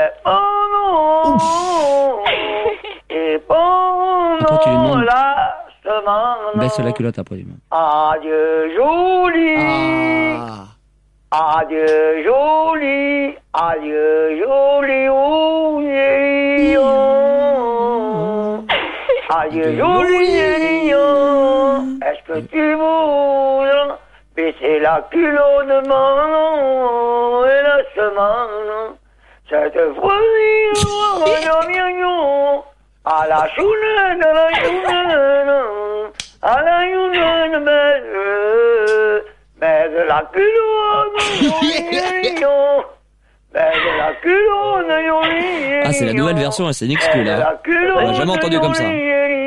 Et pendant tu lui demandes. la semaine. Baisse la culotte après. Adieu joli. Adieu joli. Adieu joli. Adieu joli. Est-ce que tu voudras baisser la culotte demain et la semaine? Cette fois-ci, à la chounette, à la chounette, à la chounette, mais de la culotte, mais de la culotte, Ah, c'est la nouvelle version, c'est une exclue là. On l'a jamais entendu comme ça.